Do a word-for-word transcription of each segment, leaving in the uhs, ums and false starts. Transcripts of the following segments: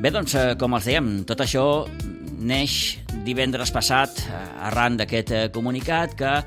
Bé, doncs, com els dèiem, tot això neix divendres passat arran d'aquest comunicat que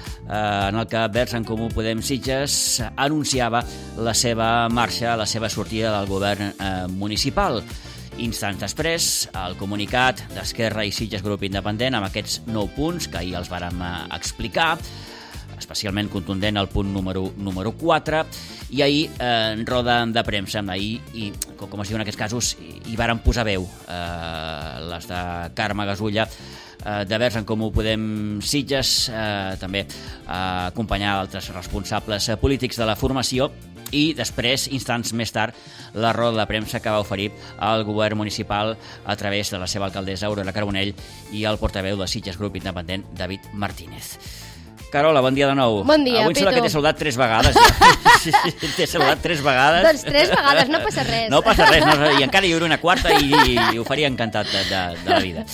en el que Verds en Comú Podem Sitges anunciava la seva marxa, la seva sortida del govern municipal. Instants després, el comunicat d'Esquerra i Sitges Grup Independent amb aquests nou punts que ahir els vàrem explicar, especialment contundent el punt número, número quatre, i ahir, eh, en roda de premsa, ahir, i, com, com es diu en aquests casos, hi, hi varen posar veu eh, les de Carme Gasulla, eh, de Verds en Comú Podem Sitges, eh, també eh, acompanyada d'altres responsables polítics de la formació, i després, instants més tard, la roda de premsa que va oferir el govern municipal a través de la seva alcaldessa Aurora Carbonell i el portaveu de Sitges Grup Independent, David Martínez. Carola, bon dia de nou. Bon dia, Avui em sembla que t'he saludat tres vegades. Ja. T'he saludat tres vegades. Doncs tres vegades, no passa res. No passa res, no, i encara hi haurà una quarta i, i ho faria encantat de, de, de la vida.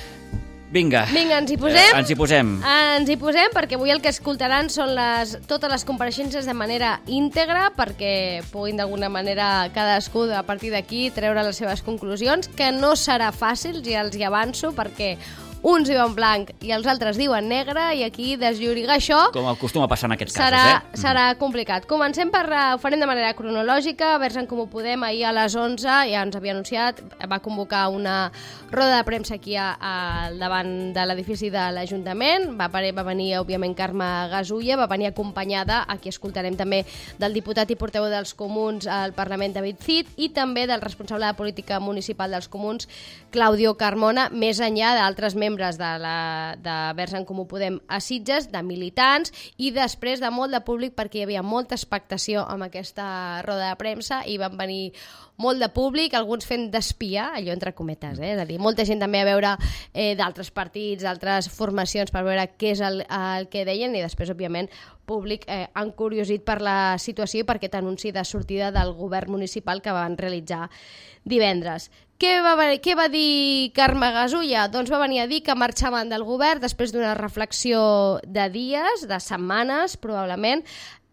Vinga. Vinga, ens hi posem? Eh, ens hi posem. Ens hi posem perquè avui el que escoltaran són les, totes les compareixences de manera íntegra perquè puguin d'alguna manera cadascú a partir d'aquí treure les seves conclusions, que no serà fàcil, ja els hi avanço, perquè uns diuen blanc i els altres diuen negre i aquí desllorigar això com acostuma a passar en aquests serà, casos, eh? serà complicat. Comencem per, ho farem de manera cronològica. Verds en Comú Podem ahir a les onze, ja ens havia anunciat, va convocar una roda de premsa aquí a, a, davant de l'edifici de l'Ajuntament. Va, va venir, òbviament, Carme Gasulla, va venir acompanyada, aquí escoltarem també del diputat i portaveu dels Comuns al Parlament, David Cid, i també del responsable de política municipal dels Comuns, Claudio Carmona, més enllà d'altres membres membres de, la, de Verds en Comú Podem a Sitges, de militants i després de molt de públic perquè hi havia molta expectació amb aquesta roda de premsa i van venir molt de públic, alguns fent d'espia, allò entre cometes, eh? És a dir, molta gent també a veure eh, d'altres partits, d'altres formacions per veure què és el, el que deien i després, òbviament, públic eh, encuriosit per la situació i per aquest anunci de sortida del govern municipal que van realitzar divendres. Què va, què va dir Carme Gasulla? Doncs va venir a dir que marxaven del govern després d'una reflexió de dies, de setmanes, probablement,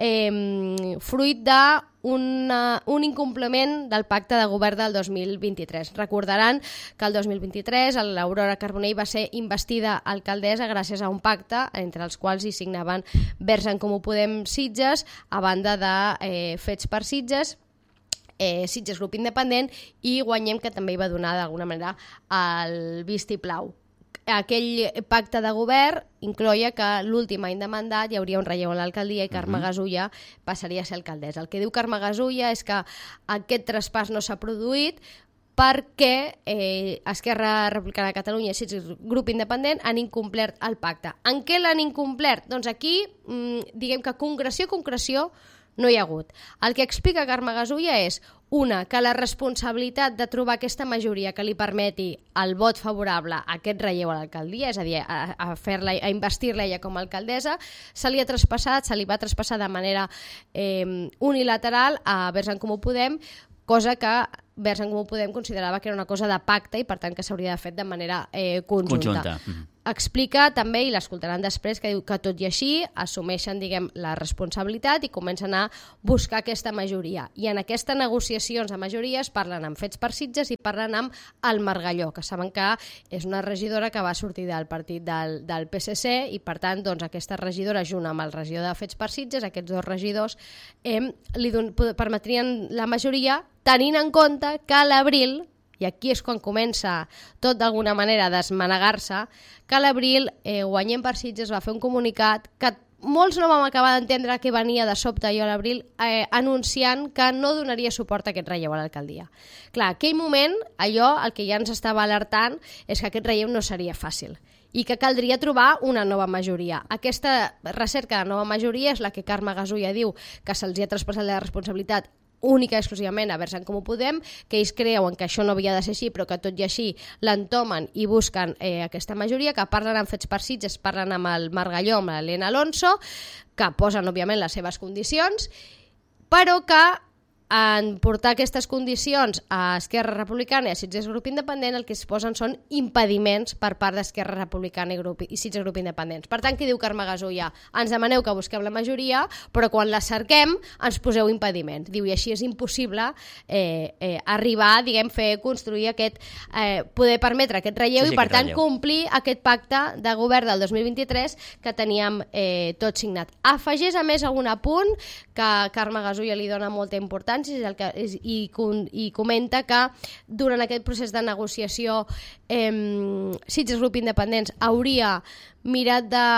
eh, fruit d'un un incompliment del pacte de govern del dos mil vint-i-tres. Recordaran que el dos mil vint-i-tres l'Aurora Carbonell va ser investida alcaldessa gràcies a un pacte entre els quals hi signaven Verds en Comú Podem Sitges, a banda de eh, Fets per Sitges, Eh, Sitges Grup Independent i Guanyem, que també hi va donar d'alguna manera el vistiplau. Aquell pacte de govern incloïa que l'últim any de mandat hi hauria un relleu a l'alcaldia i Carme Gasulla passaria a ser alcaldessa. El que diu Carme Gasulla és que aquest traspàs no s'ha produït perquè eh, Esquerra Republicana de Catalunya i Sitges Grup Independent han incomplert el pacte. En què l'han incomplert? Doncs aquí, mmm, diguem que concreció, concreció, no hi ha hagut. El que explica Carme Gasulla és, una, que la responsabilitat de trobar aquesta majoria que li permeti el vot favorable a aquest relleu a l'alcaldia, és a dir, a, a, fer-la, a investir-la ella com a alcaldessa, se li ha traspassat, se li va traspassar de manera eh, unilateral a Verds en Comú Podem, cosa que Verds en Comú Podem considerava que era una cosa de pacte i per tant que s'hauria de fer de manera eh, conjunta. conjunta. Mm-hmm. Explica també, i l'escoltaran després, que diu que tot i així assumeixen, diguem, la responsabilitat i comencen a buscar aquesta majoria. I en aquestes negociacions de majories parlen amb Fets per Sitges i parlen amb el Margalló, que saben que és una regidora que va sortir del partit del, del P S C i per tant doncs, aquesta regidora junt amb el regidor de Fets per Sitges, aquests dos regidors eh, li don, permetrien la majoria tenint en compte que a l'abril, i aquí és quan comença tot d'alguna manera a desmanegar-se, que a l'abril eh, Guanyem per Sitges va fer un comunicat que molts no vam acabar d'entendre que venia de sobte jo a l'abril eh, anunciant que no donaria suport a aquest relleu a l'alcaldia. Clar, aquell moment, allò, el que ja ens estava alertant és que aquest relleu no seria fàcil i que caldria trobar una nova majoria. Aquesta recerca de nova majoria és la que Carme Gasulla diu que se'ls ha traspassat la responsabilitat única i exclusivament a Verds en Comú Podem, que ells creuen que això no havia de ser així, però que tot i així l'entomen i busquen eh, aquesta majoria, que parlen amb Fets per Sitges, parlen amb el Margalló, amb l'Helena Alonso, que posen, òbviament, les seves condicions, però que en portar aquestes condicions a Esquerra Republicana i a Sitges Grup Independent, el que es posen són impediments per part d'Esquerra Republicana i, grup, i Sitges Grup Independents. Per tant, què diu Carme Gasulla? Ens demaneu que busquem la majoria, però quan la cerquem ens poseu impediments. Diu, i així és impossible eh, eh, arribar, diguem, fer, construir aquest, eh, poder permetre aquest relleu sí, sí, i, per tant, relleu. complir aquest pacte de govern del dos mil vint-i-tres que teníem eh, tot signat. Afegeix, a més, algun apunt que Carme Gasulla li dona molta importància és el que, és, i, i comenta que durant aquest procés de negociació eh, Sitges Grup Independents hauria mirat de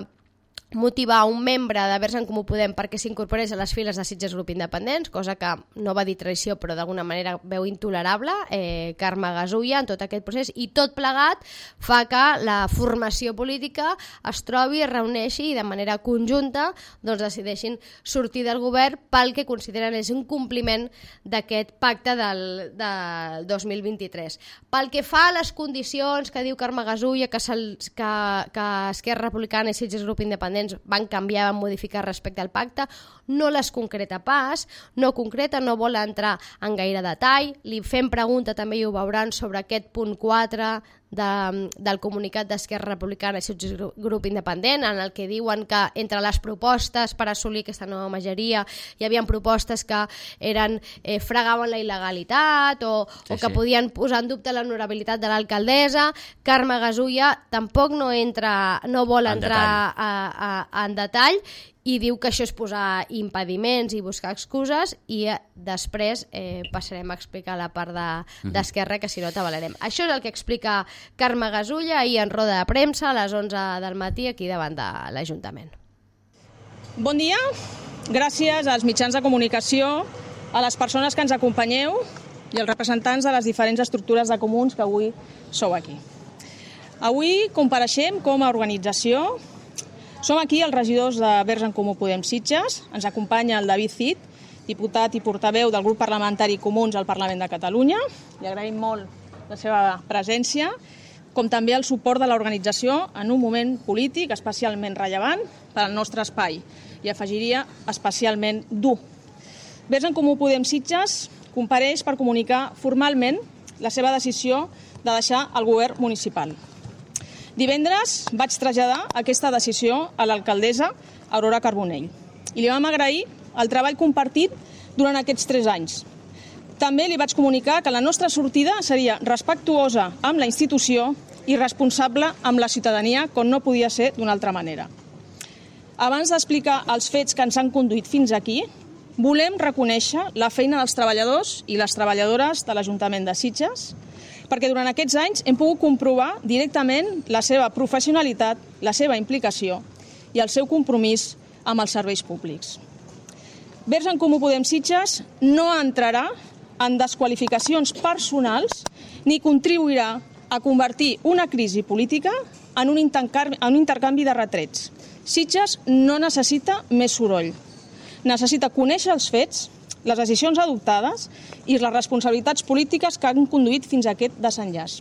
motivar un membre de Verds en Comú Podem perquè s'incorporés a les files de Sitges Grup Independents, cosa que no va dir traïció però d'alguna manera veu intolerable eh, Carme Gasulla en tot aquest procés, i tot plegat fa que la formació política es trobi, es reuneixi i de manera conjunta doncs, decideixin sortir del govern pel que consideren és un compliment d'aquest pacte del, del dos mil vint-i-tres. Pel que fa a les condicions que diu Carme Gasulla que, que, que Esquerra Republicana i Sitges Grup Independents van canviar, van modificar respecte al pacte, no les concreta pas, no concreta, no vol entrar en gaire detall. Li fem pregunta també, i ho veuran, sobre aquest punt quatre de, del comunicat d'Esquerra Republicana i Sitges Grup Independent, en el que diuen que entre les propostes per assolir aquesta nova majoria hi havia propostes que eren eh, fregaven la il·legalitat o, sí, o que sí. podien posar en dubte l'honorabilitat de l'alcaldessa. Carme Gasulla tampoc no entra, no vol en entrar a, a, a, en detall, i diu que això és posar impediments i buscar excuses, i eh, després eh, passarem a explicar la part d'Esquerra, de, que si no t'avalarem. Això és el que explica Carme Gasulla ahir en roda de premsa a les onze del matí aquí davant de l'Ajuntament. Bon dia, gràcies als mitjans de comunicació, a les persones que ens acompanyeu i als representants de les diferents estructures de comuns que avui sou aquí. Avui compareixem com a organització. Som aquí els regidors de Verds en Comú Podem Sitges. Ens acompanya el David Cid, diputat i portaveu del grup parlamentari Comuns al Parlament de Catalunya. Li agraïm molt la seva presència, com també el suport de l'organització en un moment polític especialment rellevant per al nostre espai, i afegiria especialment dur. Verds en Comú Podem Sitges compareix per comunicar formalment la seva decisió de deixar el govern municipal. Divendres vaig traslladar aquesta decisió a l'alcaldessa Aurora Carbonell i li vam agrair el treball compartit durant aquests tres anys. També li vaig comunicar que la nostra sortida seria respectuosa amb la institució i responsable amb la ciutadania, com no podia ser d'una altra manera. Abans d'explicar els fets que ens han conduït fins aquí, volem reconèixer la feina dels treballadors i les treballadores de l'Ajuntament de Sitges, perquè durant aquests anys hem pogut comprovar directament la seva professionalitat, la seva implicació i el seu compromís amb els serveis públics. Verds en Comú Podem Sitges no entrarà en desqualificacions personals ni contribuirà a convertir una crisi política en un intercanvi, en un intercanvi de retrets. Sitges no necessita més soroll. Necessita conèixer els fets, les decisions adoptades i les responsabilitats polítiques que han conduït fins a aquest desenllaç.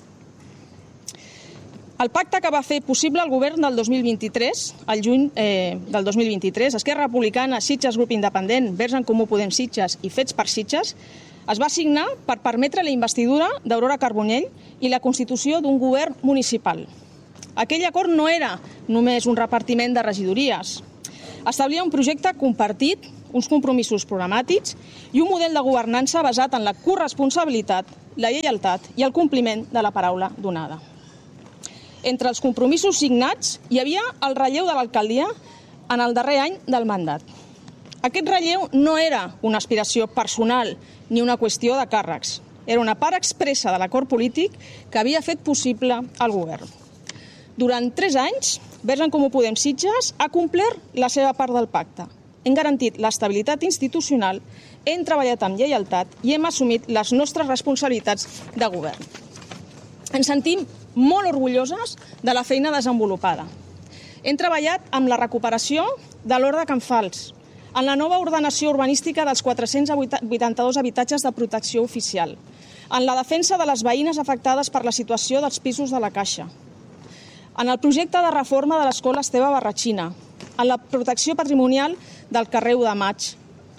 El pacte que va fer possible el govern del dos mil vint-i-tres, el juny eh, del dos mil vint-i-tres, Esquerra Republicana, Sitges Grup Independent, Verds en Comú Podem Sitges i Fets per Sitges, es va signar per permetre la investidura d'Aurora Carbonell i la constitució d'un govern municipal. Aquell acord no era només un repartiment de regidories. Establia un projecte compartit, uns compromisos programàtics i un model de governança basat en la corresponsabilitat, la lleialtat i el compliment de la paraula donada. Entre els compromisos signats hi havia el relleu de l'alcaldia en el darrer any del mandat. Aquest relleu no era una aspiració personal ni una qüestió de càrrecs. Era una part expressa de l'acord polític que havia fet possible el govern. Durant tres anys, Verds en Comú Podem Sitges ha complert la seva part del pacte. Hem garantit l'estabilitat institucional, hem treballat amb lleialtat i hem assumit les nostres responsabilitats de govern. Ens sentim molt orgulloses de la feina desenvolupada. Hem treballat amb la recuperació de l'Horta Can Fals, en la nova ordenació urbanística dels quatre-cents vuitanta-dos habitatges de protecció oficial, en la defensa de les veïnes afectades per la situació dels pisos de la Caixa, en el projecte de reforma de l'escola Esteve Barratxina, en la protecció patrimonial del carrer u de Maig,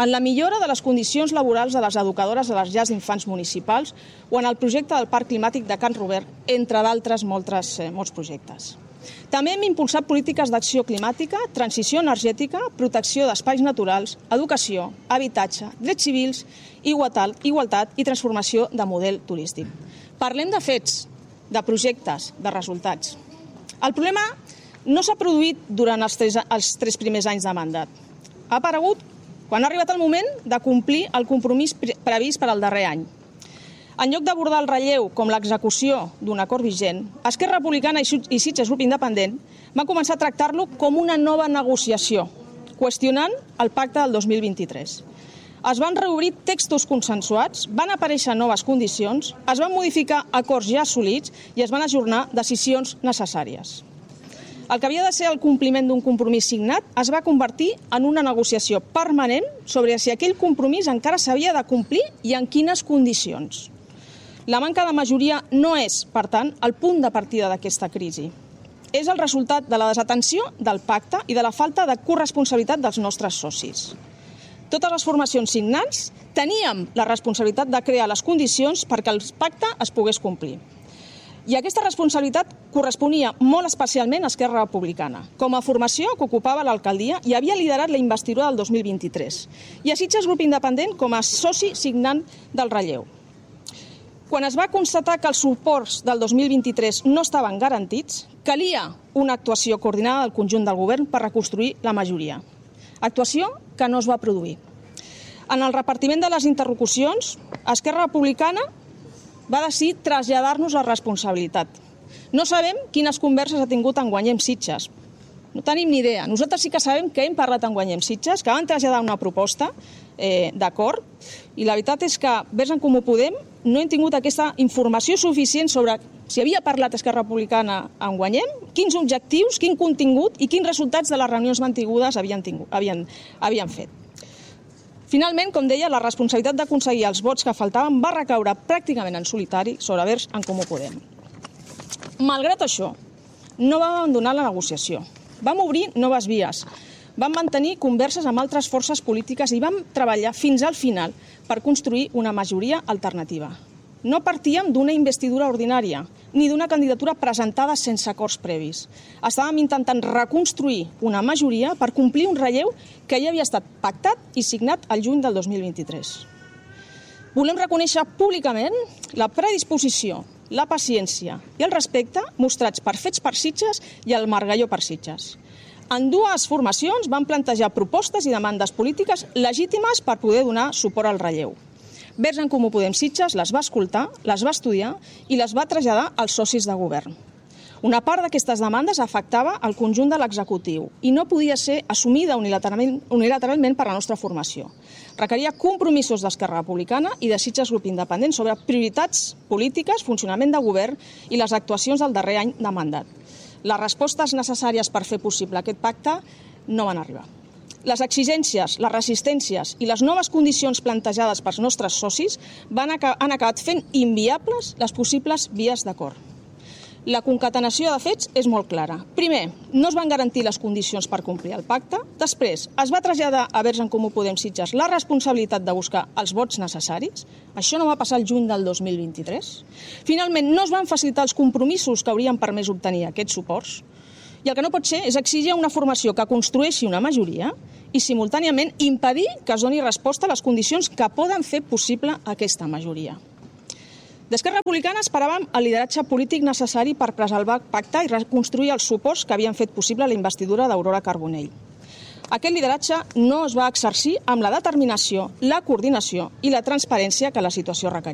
en la millora de les condicions laborals de les educadores de les llars d'infants municipals o en el projecte del Parc Climàtic de Can Robert, entre d'altres molts, eh, molts projectes. També hem impulsat polítiques d'acció climàtica, transició energètica, protecció d'espais naturals, educació, habitatge, drets civils, igualtat, igualtat i transformació de model turístic. Parlem de fets, de projectes, de resultats. El problema no s'ha produït durant els tres, els tres primers anys de mandat. Ha aparegut quan ha arribat el moment de complir el compromís previst per al darrer any. En lloc d'abordar el relleu com l'execució d'un acord vigent, Esquerra Republicana i Sitges Grup Independent va començar a tractar-lo com una nova negociació, qüestionant el pacte del dos mil vint-i-tres. Es van reobrir textos consensuats, van aparèixer noves condicions, es van modificar acords ja assolits i es van ajornar decisions necessàries. El que havia de ser el compliment d'un compromís signat es va convertir en una negociació permanent sobre si aquell compromís encara s'havia de complir i en quines condicions. La manca de majoria no és, per tant, el punt de partida d'aquesta crisi. És el resultat de la desatenció del pacte i de la falta de corresponsabilitat dels nostres socis. Totes les formacions signants teníem la responsabilitat de crear les condicions perquè el pacte es pogués complir. I aquesta responsabilitat corresponia molt especialment a Esquerra Republicana, com a formació que ocupava l'alcaldia i havia liderat la investidura del dos mil vint-i-tres, i a Sitges Grup Independent com a soci signant del relleu. Quan es va constatar que els suports del dos mil vint-i-tres no estaven garantits, calia una actuació coordinada del conjunt del govern per reconstruir la majoria. Actuació que no es va produir. En el repartiment de les interlocucions, Esquerra Republicana va decidir traslladar-nos la responsabilitat. No sabem quines converses ha tingut en Guanyem Sitges. No tenim ni idea. Nosaltres sí que sabem que hem parlat en Guanyem Sitges, que van traslladar una proposta eh, d'acord, i la veritat és que Verds en Comú Podem no hem tingut aquesta informació suficient sobre si havia parlat Esquerra Republicana en Guanyem, quins objectius, quin contingut i quins resultats de les reunions mantingudes havien, tingut, havien, havien fet. Finalment, com deia, la responsabilitat d'aconseguir els vots que faltaven va recaure pràcticament en solitari sobre Verds en Comú Podem. Malgrat això, no vam abandonar la negociació. Vam obrir noves vies, vam mantenir converses amb altres forces polítiques i vam treballar fins al final per construir una majoria alternativa. No partíem d'una investidura ordinària ni d'una candidatura presentada sense acords previs. Estàvem intentant reconstruir una majoria per complir un relleu que ja havia estat pactat i signat el juny del dos mil vint-i-tres. Volem reconèixer públicament la predisposició, la paciència i el respecte mostrats per Fets per Sitges i el Margalló per Sitges. En dues formacions van plantejar propostes i demandes polítiques legítimes per poder donar suport al relleu. Verds en Comú Podem Sitges les va escoltar, les va estudiar i les va traslladar als socis de govern. Una part d'aquestes demandes afectava el conjunt de l'executiu i no podia ser assumida unilateralment, unilateralment per la nostra formació. Requeria compromisos d'Esquerra Republicana i de Sitges Grup Independent sobre prioritats polítiques, funcionament de govern i les actuacions del darrer any de mandat. Les respostes necessàries per fer possible aquest pacte no van arribar. Les exigències, les resistències i les noves condicions plantejades pels nostres socis van aca- han acabat fent inviables les possibles vies d'acord. La concatenació de fets és molt clara. Primer, no es van garantir les condicions per complir el pacte. Després, es va traslladar a Verds en Comú Podem Sitges la responsabilitat de buscar els vots necessaris. Això no va passar el juny del dos mil vint-i-tres. Finalment, no es van facilitar els compromisos que haurien permès obtenir aquests suports. I el que no pot ser és exigir una formació que construeixi una majoria i, simultàniament, impedir que es doni resposta a les condicions que poden fer possible aquesta majoria. D'Esquerra Republicana esperàvem el lideratge polític necessari per preservar el pacte i reconstruir els suports que havien fet possible la investidura d'Aurora Carbonell. Aquest lideratge no es va exercir amb la determinació, la coordinació i la transparència que la situació requeria.